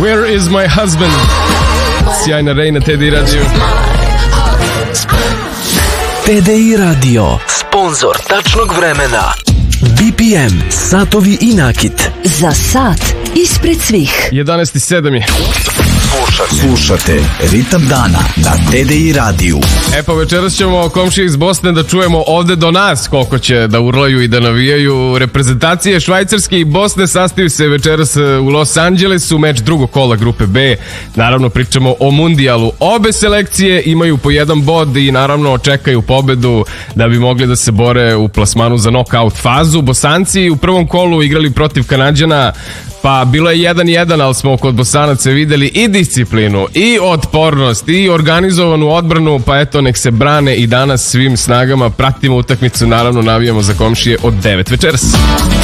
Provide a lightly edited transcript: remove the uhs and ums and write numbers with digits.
Where is my husband? Sjajna Rej na TDI Radio. TDI Radio, sponzor tačnog vremena. BPM, satovi i nakit. Za sat ispred svih. 11:07 je. Slušate Ritam dana na TDI radiju. E pa večeras ćemo komšije iz Bosne da čujemo ovde do nas koliko će da urlaju i da navijaju. Reprezentacije Švajcarske i Bosne sastaju se večeras u Los Angelesu, meč drugog kola grupe B. Naravno pričamo o mundijalu. Obe selekcije imaju po jedan bod i naravno čekaju pobedu da bi mogli da se bore u plasmanu za knockout fazu. Bosanci u prvom kolu igrali protiv Kanađana, pa bilo je 1-1, ali smo kod Bosanaca videli i disciplinu, i otpornost, i organizovanu odbranu, pa eto, nek se brane i danas svim snagama. Pratimo utakmicu, naravno navijamo za komšije od 9 večeras.